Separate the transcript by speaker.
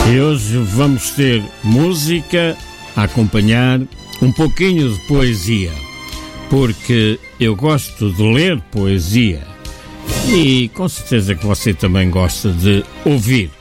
Speaker 1: E hoje vamos ter música a acompanhar um pouquinho de poesia, porque eu gosto de ler poesia e com certeza que você também gosta de ouvir.